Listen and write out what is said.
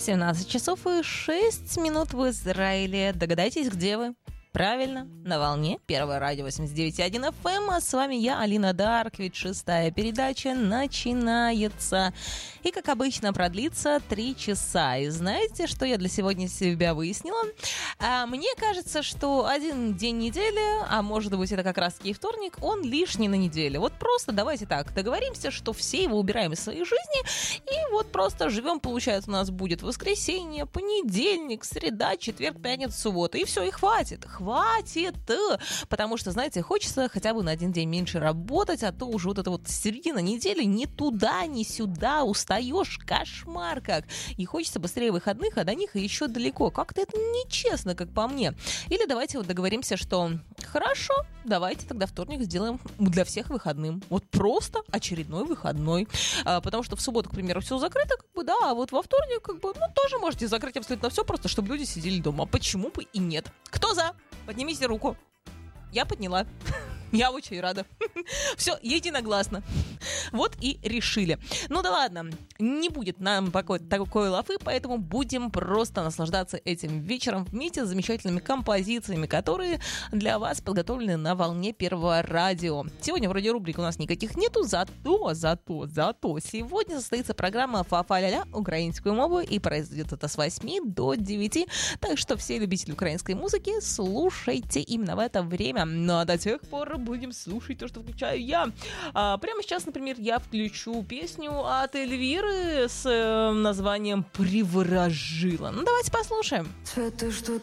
17 часов и 6 минут в Израиле. Догадайтесь, где вы? Правильно, на волне Первое радио 89.1 FM, а с вами я, Алина Дарквич. Шестая передача начинается. И, как обычно, продлится 3 часа. И знаете, что я для сегодня себя выяснила? Мне кажется, что один день недели, а может быть это как раз-таки и вторник, он лишний на неделе. Вот просто давайте так договоримся, что все его убираем из своей жизни, и вот просто живем, получается, у нас будет воскресенье, понедельник, среда, четверг, пятница, суббота, и все, и хватит. Хватит, потому что, знаете, хочется хотя бы на один день меньше работать, а то уже вот эта вот середина недели ни туда, ни сюда, устаешь, кошмар как. И хочется быстрее выходных, а до них еще далеко. Как-то это нечестно, как по мне. Или давайте вот договоримся, что хорошо, давайте тогда вторник сделаем для всех выходным. Вот просто очередной выходной. Потому что в субботу, к примеру, все закрыто, как бы, да, а вот во вторник, как бы, ну, тоже можете закрыть абсолютно все, просто чтобы люди сидели дома. Почему бы и нет? Кто за? Поднимите руку. Я подняла. Я очень рада. Все, единогласно. Вот и решили. Ну да ладно, не будет нам такой лафы, поэтому будем просто наслаждаться этим вечером вместе с замечательными композициями, которые для вас подготовлены на волне Первого радио. Сегодня вроде рубрик у нас никаких нету, зато сегодня состоится программа «Фа-фа-ля-ля» украинскую мову, и произойдет это с 8 до 9. Так что все любители украинской музыки, слушайте именно в это время. Ну а до тех пор будем слушать то, что включаю я. Прямо сейчас, например, я включу песню от Эльвиры с названием «Приворожила». Ну, давайте послушаем. Цветы ждут